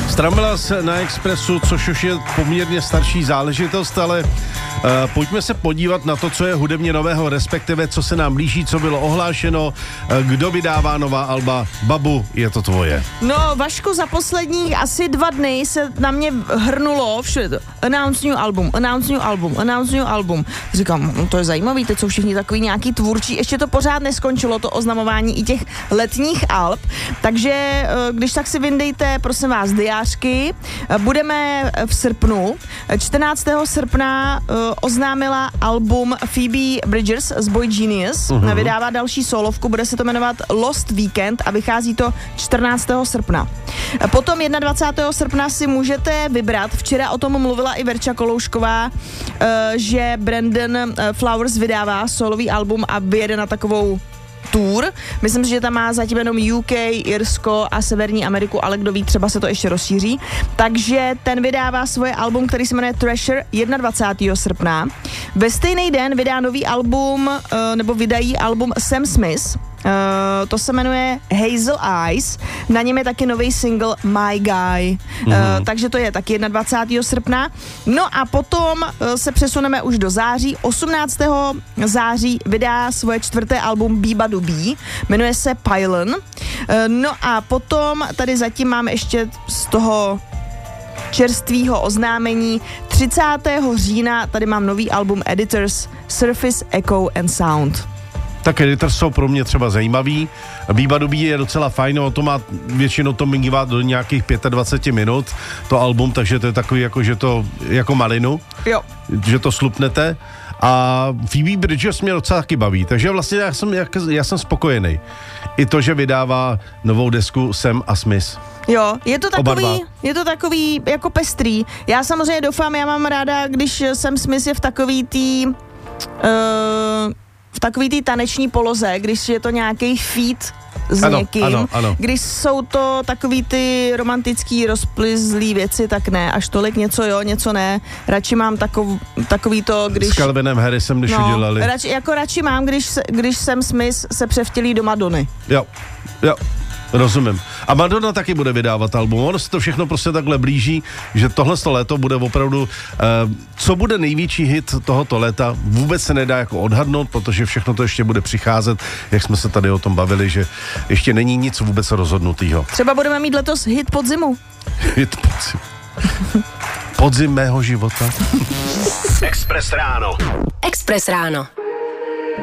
Strambilas na Expressu, což už je poměrně starší záležitost, ale pojďme se podívat na to, co je hudebně nového, respektive co se nám blíží, co bylo ohlášeno, kdo vydává nová alba. Babu, je to tvoje. No, Vašku, za posledních asi 2 dny se na mě hrnulo všude. Announce new album, announce new album, announce new album. Říkám, no to je zajímavý, teď jsou všichni takový nějaký tvůrčí. Ještě to pořád neskončilo, to oznamování i těch letních alb. Takže když tak si vyndejte, prosím vás, diářky. Budeme v srpnu. 14. srpna oznámila album Phoebe Bridgers z Boy Genius. Vydává další solovku, bude se to jmenovat Lost Weekend a vychází to 14. srpna. Potom 21. srpna si můžete vybrat, včera o tom mluvila i Verča Koloušková, že Brandon Flowers vydává solový album a vyjede na takovou tour. Myslím si, že tam má zatím jenom UK, Irsko a Severní Ameriku, ale kdo ví, třeba se to ještě rozšíří. Takže ten vydává svoje album, který se jmenuje Treasure 21. srpna. Ve stejný den vydá nový album, nebo vydají album Sam Smith. To se jmenuje Hazel Eyes. Na něm je taky nový single My Guy. Takže to je taky 21. srpna. No a potom se přesuneme už do září. 18. září vydá svoje 4. album Biba Dubí. Jmenuje se Pylon. No a potom tady zatím máme ještě z toho čerstvýho oznámení 30. října tady mám nový album Editors Surface, Echo and Sound. Tak Editors jsou pro mě třeba zajímavý. Biba Dubí je docela fajn, to má většinou to mívá do nějakých 25 minut, to album, takže to je takový jako, že to jako malinu, jo. Že to slupnete. A Phoebe Bridgers mě docela taky baví, takže vlastně já jsem spokojený. I to, že vydává novou desku Sam a Smith. Jo, je to takový jako pestrý. Já samozřejmě doufám, já mám ráda, když Sam Smith je v takový tý taneční poloze, když je to nějaký feat s někým. Ano. Když jsou to takový ty romantický, rozplizlý věci, tak ne. Až tolik něco jo, něco ne. Radši mám takový to, když... S Calvinem Harrisem, když udělali. Radši mám, když Sam Smith se převtělí do Madony. Jo. Rozumím. A Madonna taky bude vydávat album. Ono se to všechno prostě takhle blíží, že tohle léto bude opravdu... co bude největší hit tohoto léta, vůbec se nedá jako odhadnout, protože všechno to ještě bude přicházet, jak jsme se tady o tom bavili, že ještě není nic vůbec rozhodnutýho. Třeba budeme mít letos hit podzimu. Hit podzimu. Podzim mého života. Express ráno. Express ráno.